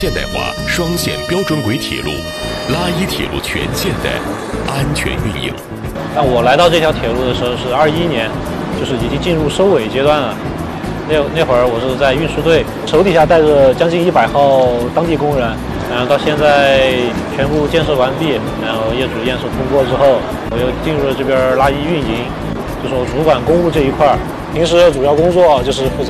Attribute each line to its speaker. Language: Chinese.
Speaker 1: 现代化双线标准轨铁路，拉伊铁路全线的安全运营。
Speaker 2: 但我来到这条铁路的时候是21年，就是已经进入收尾阶段了。那会儿我是在运输队，手底下带着将近100号当地工人，然后到现在全部建设完毕，然后业主验收通过之后，我又进入了这边拉伊运营，就是我主管公务这一块。平时主要工作就是负责